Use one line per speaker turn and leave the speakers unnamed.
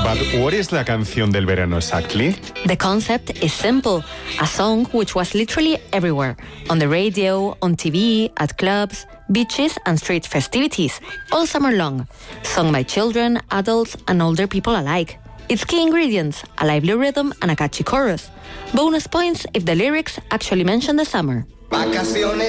But what is la canción del verano exactly?
The concept is simple. A song which was literally everywhere. On the radio, on TV, at clubs, beaches and street festivities. All summer long. Sung by children, adults and older people alike. Its key ingredients, a lively rhythm and a catchy chorus. Bonus points if the lyrics actually mention the summer.